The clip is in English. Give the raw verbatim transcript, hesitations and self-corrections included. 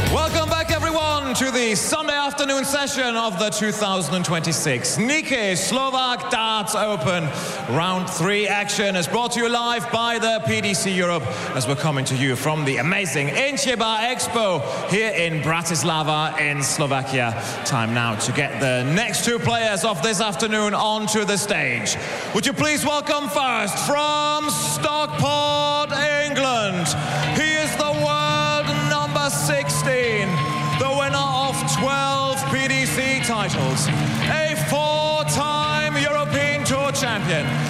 Welcome back, everyone, to the Sunday afternoon session of the two thousand twenty-six Nike Slovak Darts Open. Round three action is brought to you live by the P D C Europe as we're coming to you from the amazing Incheba Expo here in Bratislava in Slovakia. Time now to get the next two players of this afternoon onto the stage. Would you please welcome first from Stockport, England. He is the world number sixteen, the winner of twelve P D C titles, a four-time European Tour champion,